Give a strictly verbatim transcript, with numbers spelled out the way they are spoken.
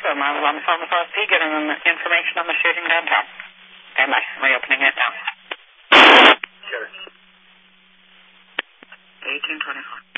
them. I was on the phone with O S P getting them information on the shooting downtown. Okay, bye. Reopening it now. Sure. eighteen twenty-four.